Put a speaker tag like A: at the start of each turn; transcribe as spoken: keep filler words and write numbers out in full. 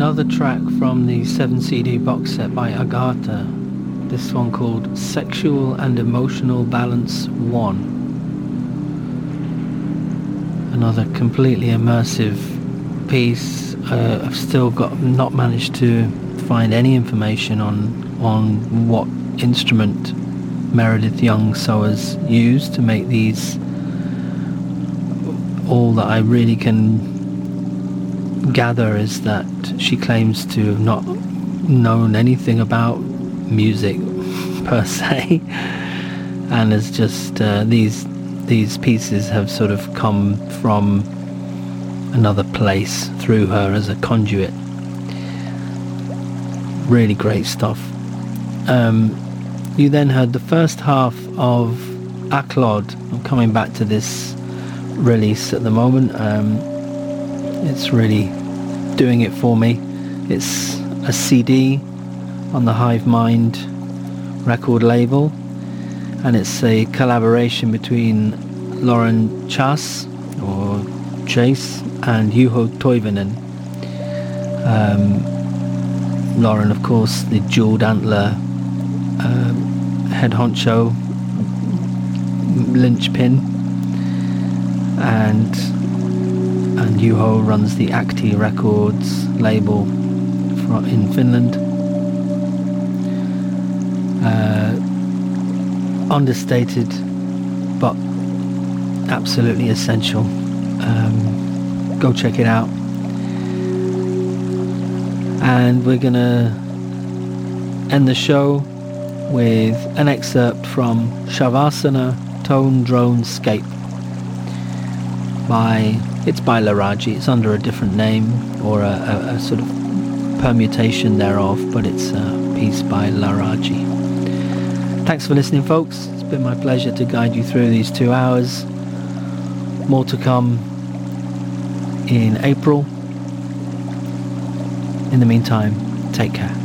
A: another track from the seven C D box set by Agatha. This one called Sexual and Emotional Balance one. Another completely immersive piece. Uh, I've still got not managed to find any information on on what instrument Meredith Young Sowers used to make these. All that I really can gather is that she claims to have not known anything about music per se, and it's just uh, these these pieces have sort of come from another place through her as a conduit. Really great stuff. Um, you then heard the first half of Aclod. I'm coming back to this release at the moment. Um, it's really doing it for me. It's a C D on the Hive Mind record label, and it's a collaboration between Lauren Chas or Chase and Juho Toivonen. Um, Lauren, of course, the Jeweled Antler um, head honcho linchpin, and and Juho runs the Acti Records label in Finland. Uh, understated, but absolutely essential. Um, go check it out. And we're gonna end the show with an excerpt from Shavasana Tone Drone Scape by, it's by Laraji. It's under a different name or a, a, a sort of permutation thereof, but it's a piece by Laraji. Thanks for listening, folks. It's been my pleasure to guide you through these two hours. More to come in April. In the meantime, take care.